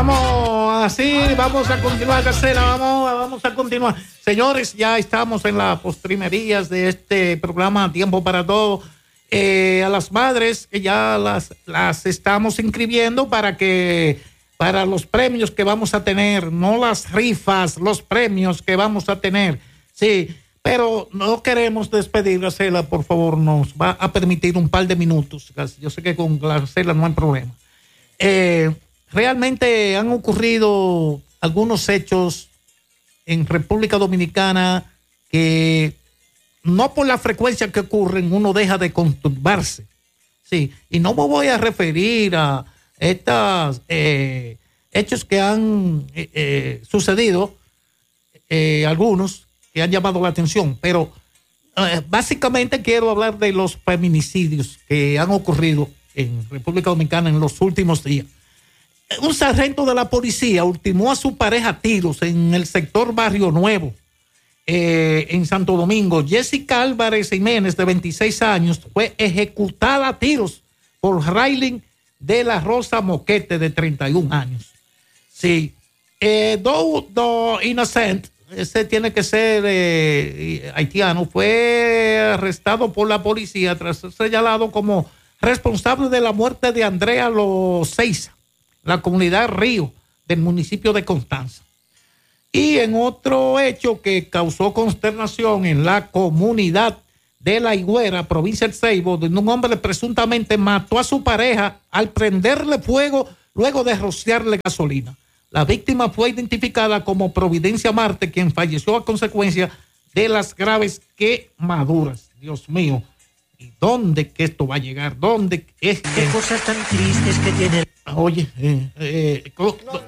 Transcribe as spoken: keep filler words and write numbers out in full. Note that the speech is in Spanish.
Vamos así, vamos a continuar, Gacela, vamos, vamos a continuar. Señores, ya estamos en las postrimerías de este programa Tiempo para Todo. Eh, a las madres que ya las, las estamos inscribiendo para que para los premios que vamos a tener, no las rifas, los premios que vamos a tener. Sí, pero no queremos despedir, Gacela, por favor, nos va a permitir un par de minutos. Yo sé que con Gacela no hay problema. Eh, realmente han ocurrido algunos hechos en República Dominicana que no por la frecuencia que ocurren uno deja de conturbarse. Sí, y no me voy a referir a estos eh, hechos que han eh, eh, sucedido, eh, algunos que han llamado la atención, pero eh, básicamente quiero hablar de los feminicidios que han ocurrido en República Dominicana en los últimos días. Un sargento de la policía ultimó a su pareja a tiros en el sector Barrio Nuevo, eh, en Santo Domingo. Jessica Álvarez Jiménez, de veintiséis años, fue ejecutada a tiros por Raylin de la Rosa Moquete, de treinta y un años. Sí, eh, Do, Do Innocent, ese tiene que ser eh, haitiano, fue arrestado por la policía tras ser señalado como responsable de la muerte de Andrea Loseiza, la comunidad Río del municipio de Constanza. Y en otro hecho que causó consternación en la comunidad de La Higuera, provincia del Ceibo, donde un hombre presuntamente mató a su pareja al prenderle fuego luego de rociarle gasolina. La víctima fue identificada como Providencia Marte, quien falleció a consecuencia de las graves quemaduras. Dios mío, ¿y dónde que esto va a llegar? ¿Dónde es que... Qué cosas tan tristes que tiene... Oye, eh, eh, co- No,